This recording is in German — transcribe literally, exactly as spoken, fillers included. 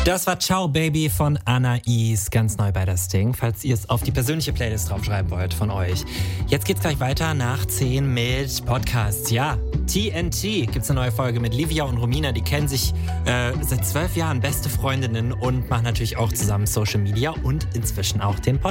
Das war Ciao Baby von Anais, ganz neu bei das Ding, falls ihr es auf die persönliche Playlist draufschreiben wollt von euch. Jetzt geht's gleich weiter nach zehn mit Podcasts. Ja, T N T gibt's eine neue Folge mit Livia und Romina. Die kennen sich äh, seit zwölf Jahren, beste Freundinnen und machen natürlich auch zusammen Social Media und inzwischen auch den Podcast.